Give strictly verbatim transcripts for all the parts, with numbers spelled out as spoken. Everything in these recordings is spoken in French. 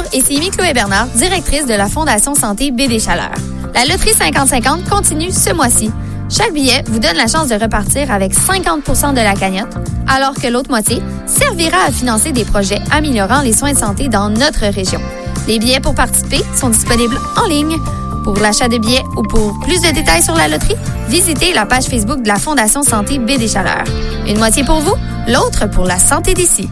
et c'est Amy Chloé-Bernard, directrice de la Fondation Santé B D Chaleur. La loterie cinquante cinquante continue ce mois-ci. Chaque billet vous donne la chance de repartir avec cinquante pour cent de la cagnotte, alors que l'autre moitié servira à financer des projets améliorant les soins de santé dans notre région. Les billets pour participer sont disponibles en ligne. Pour l'achat de billets ou pour plus de détails sur la loterie, visitez la page Facebook de la Fondation Santé B D Chaleur. Une moitié pour vous, l'autre pour la santé d'ici.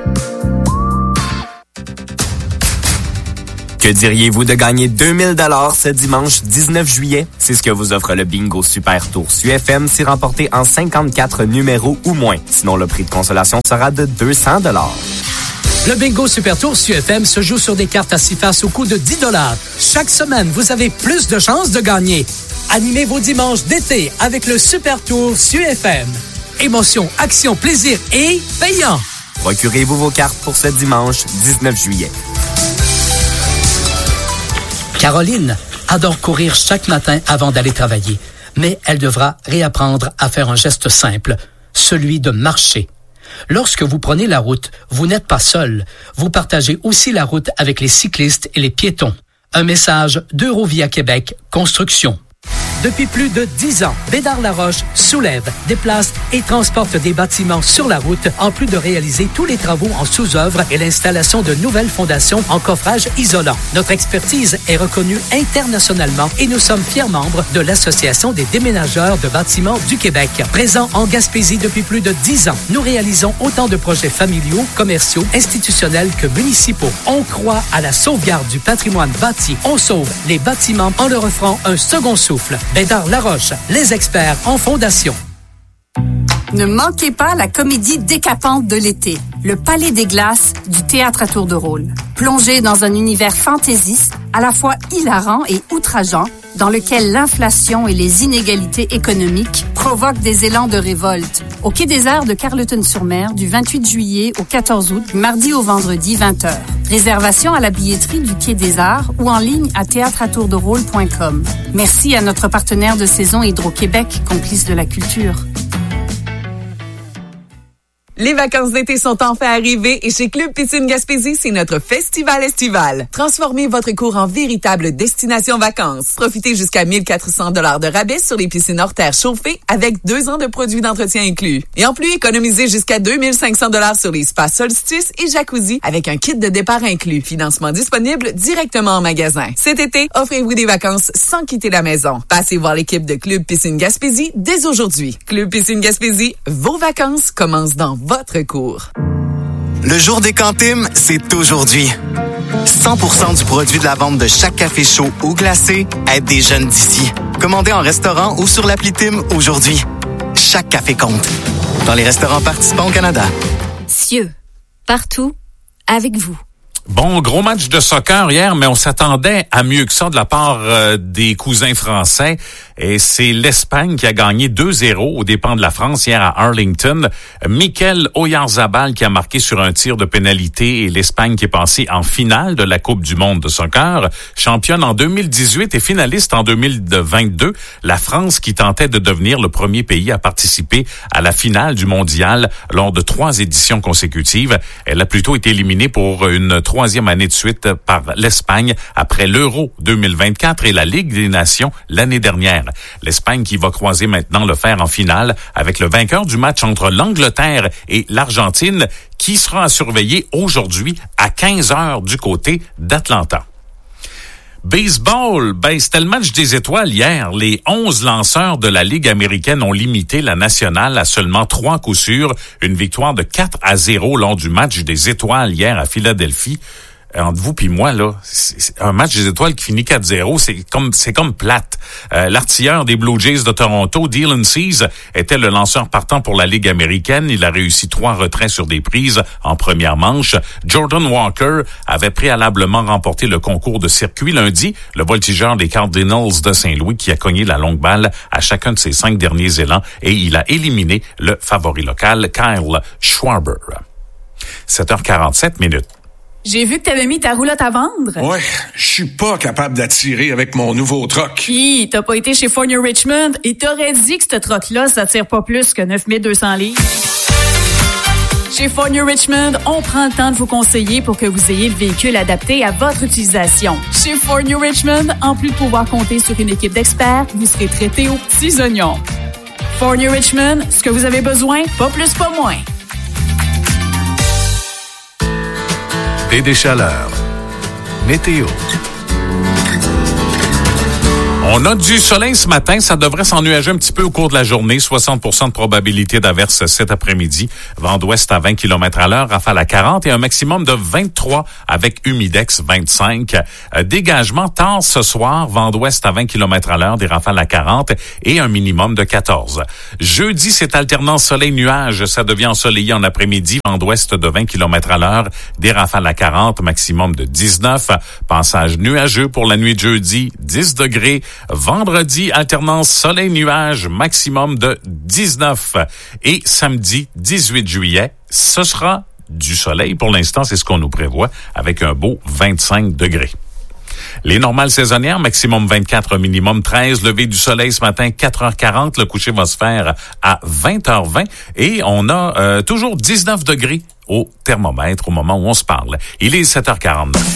Que diriez-vous de gagner deux mille dollars ce dimanche dix-neuf juillet? C'est ce que vous offre le Bingo Super Tour S U F M si remporté en cinquante-quatre numéros ou moins. Sinon, le prix de consolation sera de deux cents dollars. Le Bingo Super Tour S U F M se joue sur des cartes à six faces au coût de dix dollars. Chaque semaine, vous avez plus de chances de gagner. Animez vos dimanches d'été avec le Super Tour S U F M. Émotion, action, plaisir et payant. Procurez-vous vos cartes pour ce dimanche dix-neuf juillet. Caroline adore courir chaque matin avant d'aller travailler, mais elle devra réapprendre à faire un geste simple, celui de marcher. Lorsque vous prenez la route, vous n'êtes pas seul. Vous partagez aussi la route avec les cyclistes et les piétons. Un message d'Eurovia Québec Construction. Depuis plus de dix ans, Bédard-Laroche soulève, déplace et transporte des bâtiments sur la route, en plus de réaliser tous les travaux en sous-œuvre et l'installation de nouvelles fondations en coffrage isolant. Notre expertise est reconnue internationalement et nous sommes fiers membres de l'Association des déménageurs de bâtiments du Québec. Présent en Gaspésie depuis plus de dix ans, nous réalisons autant de projets familiaux, commerciaux, institutionnels que municipaux. On croit à la sauvegarde du patrimoine bâti. On sauve les bâtiments en leur offrant un second souffle. Bédard-Laroche, les experts en fondation. Ne manquez pas la comédie décapante de l'été, le Palais des Glaces du Théâtre à tour de rôle. Plongez dans un univers fantaisiste, à la fois hilarant et outrageant, dans lequel l'inflation et les inégalités économiques provoquent des élans de révolte. Au Quai des Arts de Carleton-sur-Mer, du vingt-huit juillet au quatorze août, du mardi au vendredi, vingt heures. Réservation à la billetterie du Quai des Arts ou en ligne à théâtre à tour de rôle point com. Merci à notre partenaire de saison Hydro-Québec, complice de la culture. Les vacances d'été sont enfin arrivées et chez Club Piscine Gaspésie, c'est notre festival estival. Transformez votre cours en véritable destination vacances. Profitez jusqu'à mille quatre cents dollars de rabais sur les piscines hors terre chauffées avec deux ans de produits d'entretien inclus. Et en plus, économisez jusqu'à deux mille cinq cents dollars sur les spas Solstice et Jacuzzi avec un kit de départ inclus. Financement disponible directement en magasin. Cet été, offrez-vous des vacances sans quitter la maison. Passez voir l'équipe de Club Piscine Gaspésie dès aujourd'hui. Club Piscine Gaspésie, vos vacances commencent dans votre cours. Le jour des Cantines, c'est aujourd'hui. cent pour cent du produit de la vente de chaque café chaud ou glacé aide des jeunes d'ici. Commandez en restaurant ou sur l'appli Tim aujourd'hui. Chaque café compte. Dans les restaurants participants au Canada. Cieux, partout, avec vous. Bon, gros match de soccer hier, mais on s'attendait à mieux que ça de la part euh, des cousins français. Et c'est l'Espagne qui a gagné deux zéro aux dépens de la France hier à Arlington. Mikel Oyarzabal qui a marqué sur un tir de pénalité et l'Espagne qui est passée en finale de la Coupe du monde de soccer. Championne en deux mille dix-huit et finaliste en deux mille vingt-deux. La France qui tentait de devenir le premier pays à participer à la finale du mondial lors de trois éditions consécutives. Elle a plutôt été éliminée pour une troisième année de suite par l'Espagne après l'Euro deux mille vingt-quatre et la Ligue des Nations l'année dernière. L'Espagne qui va croiser maintenant le fer en finale avec le vainqueur du match entre l'Angleterre et l'Argentine qui sera à surveiller aujourd'hui à quinze heures du côté d'Atlanta. Baseball, ben c'était le match des étoiles hier. Les onze lanceurs de la Ligue américaine ont limité la nationale à seulement trois coups sûrs. Une victoire de quatre à zéro lors du match des étoiles hier à Philadelphie. Entre vous puis moi, là, c'est un match des étoiles qui finit quatre zéro, c'est comme c'est comme plate. Euh, l'artilleur des Blue Jays de Toronto, Dylan Cease, était le lanceur partant pour la Ligue américaine. Il a réussi trois retraits sur des prises en première manche. Jordan Walker avait préalablement remporté le concours de circuit lundi. Le voltigeur des Cardinals de Saint-Louis qui a cogné la longue balle à chacun de ses cinq derniers élans et il a éliminé le favori local, Kyle Schwarber. sept heures quarante-sept minutes. J'ai vu que t'avais mis ta roulotte à vendre. Ouais, je suis pas capable d'attirer avec mon nouveau troc. Hi, t'as pas été chez Fournier Richmond et t'aurais dit que ce troc-là, ça tire pas plus que neuf mille deux cents livres. Chez Fournier Richmond, on prend le temps de vous conseiller pour que vous ayez le véhicule adapté à votre utilisation. Chez Fournier Richmond, en plus de pouvoir compter sur une équipe d'experts, vous serez traité aux petits oignons. Fournier Richmond, ce que vous avez besoin, pas plus, pas moins. D D Chaleur. Météo. On a du soleil ce matin, ça devrait s'ennuager un petit peu au cours de la journée. soixante pour cent de probabilité d'averse cet après-midi. Vent d'ouest à vingt kilomètres à l'heure, rafale à quarante et un maximum de vingt-trois avec humidex vingt-cinq. Euh, dégagement tard ce soir, vent d'ouest à vingt kilomètres à l'heure, des rafales à quarante et un minimum de quatorze. Jeudi, c'est alternance soleil-nuage. Ça devient ensoleillé en après-midi, vent d'ouest de vingt kilomètres à l'heure, des rafales à quarante, maximum de dix-neuf. Passage nuageux pour la nuit de jeudi, dix degrés. Vendredi, alternance soleil-nuage, maximum de dix-neuf. Et samedi, dix-huit juillet, ce sera du soleil. Pour l'instant, c'est ce qu'on nous prévoit, avec un beau vingt-cinq degrés. Les normales saisonnières, maximum vingt-quatre, minimum treize. Lever du soleil ce matin, quatre heures quarante. Le coucher va se faire à vingt heures vingt. Et on a euh, toujours dix-neuf degrés au thermomètre au moment où on se parle. Il est sept heures quarante-neuf.